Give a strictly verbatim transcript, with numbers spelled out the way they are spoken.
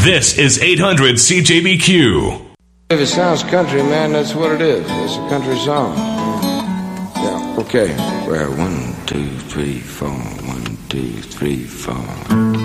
This is eight hundred C J B Q. If it sounds country, man, that's what it is. It's a country song. Yeah, okay. Well, one, two, three, four. One, two, three, four.